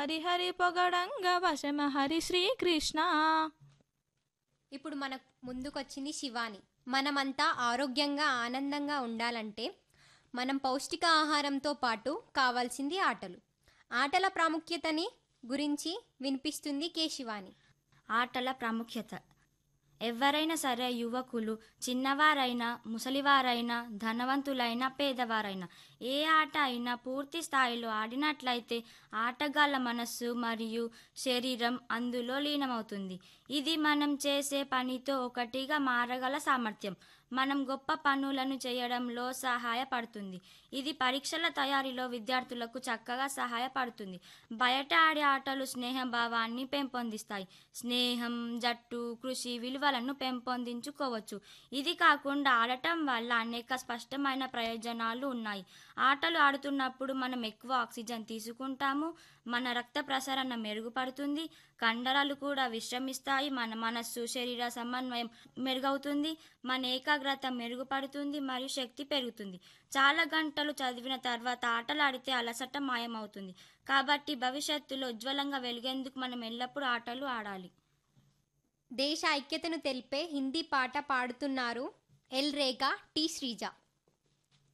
హరి హరి పొగడంగ వశమ హరి శ్రీకృష్ణ. ఇప్పుడు మన ముందుకొచ్చింది శివాని. మనమంతా ఆరోగ్యంగా ఆనందంగా ఉండాలంటే మనం పౌష్టిక ఆహారంతో పాటు కావాల్సింది ఆటలు. ఆటల ప్రాముఖ్యతని గురించి వినిపిస్తుంది కే శివాని. ఆటల ప్రాముఖ్యత ఎవరైనా సరే, యువకులు, చిన్నవారైనా, ముసలివారైనా, ధనవంతులైనా, పేదవారైనా, ఏ ఆట అయినా పూర్తి స్థాయిలో ఆడినట్లయితే ఆటగాళ్ళ మనస్సు మరియు శరీరం అందులో లీనమవుతుంది. ఇది మనం చేసే పనితో ఒకటిగా మారగల సామర్థ్యం, మనం గొప్ప పనులను చేయడంలో సహాయపడుతుంది. ఇది పరీక్షల తయారీలో విద్యార్థులకు చక్కగా సహాయపడుతుంది. బయట ఆడే ఆటలు స్నేహభావాన్ని పెంపొందిస్తాయి. స్నేహం, జట్టు కృషి విలువలను పెంపొందించుకోవచ్చు. ఇది కాకుండా ఆడటం వల్ల అనేక స్పష్టమైన ప్రయోజనాలు ఉన్నాయి. ఆటలు ఆడుతున్నప్పుడు మనం ఎక్కువ ఆక్సిజన్ తీసుకుంటాము, మన రక్త ప్రసరణ మెరుగుపడుతుంది, కండరాలు కూడా విశ్రమిస్తాయి, మన మనస్సు శరీర సమన్వయం మెరుగవుతుంది, మన ఏకాగ్రత మెరుగుపడుతుంది మరియు శక్తి పెరుగుతుంది. చాలా గంటలు చదివిన తర్వాత ఆటలాడితే అలసట మాయమవుతుంది. కాబట్టి భవిష్యత్తులో ఉజ్వలంగా వెలిగేందుకు మనం ఎల్లప్పుడూ ఆటలు ఆడాలి. దేశ ఐక్యతను తెలిపే హిందీ పాట పాడుతున్నారు ఎల్ రేగా, టి శ్రీజ.